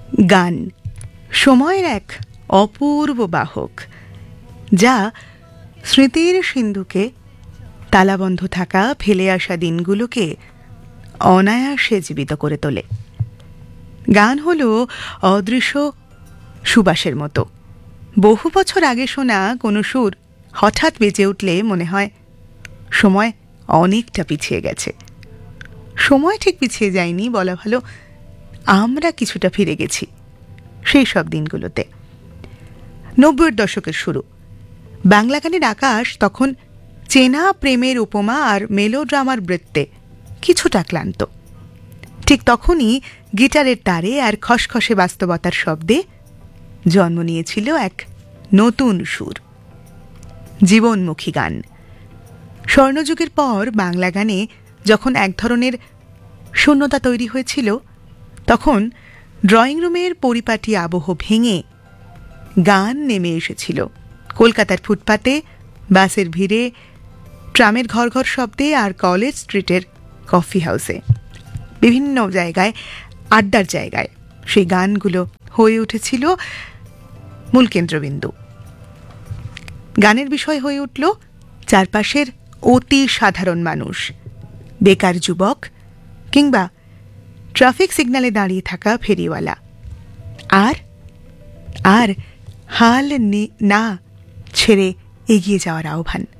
গান সময়ের এক অপূর্ব বাহক, যা স্মৃতির সিন্ধুকে তালাবন্ধ থাকা ফেলে আসা দিনগুলোকে অনায়াসে জীবিত করে তোলে। গান হল অদৃশ্য সুবাসের মতো। বহু বছর আগে শোনা কোনো সুর হঠাৎ বেজে উঠলে মনে হয় সময় অনেকটা পিছিয়ে গেছে। সময় ঠিক পিছিয়ে যায়নি, বলা ভালো আমরা কিছুটা ফিরে গেছি সেই সব দিনগুলোতে। 90-এর দশকের শুরু। বাংলা গানের আকাশ তখন চেনা প্রেমের উপমা আর মেলোড্রামার বৃত্তে কিছুটা ক্লান্ত। ঠিক তখনই গিটারের তারে আর খসখসে বাস্তবতার শব্দে জন্ম নিয়েছিল এক নতুন সুর, জীবনমুখী গান। স্বর্ণযুগের পর বাংলা গানে যখন এক ধরনের শূন্যতা তৈরি হয়েছিল, তখন ড্রয়িং রুমের পরিপাটি আবহ ভেঙে গান নেমে এসেছিল কলকাতার ফুটপাতে, বাসের ভিড়ে, ট্রামের ঘর ঘর শব্দে আর কলেজ স্ট্রিটের কফি হাউসে। বিভিন্ন জায়গায়, আড্ডার জায়গায় সেই গানগুলো হয়ে উঠেছিল মূল কেন্দ্রবিন্দু। গানের বিষয় হয়ে উঠল চারপাশের অতি সাধারণ মানুষ, বেকার যুবক কিংবা ট্রাফিক সিগন্যালে দাঁড়িয়ে থাকা ফেরিওয়ালা। আর আর হাল না ছেড়ে এগিয়ে যাওয়ার আহ্বান।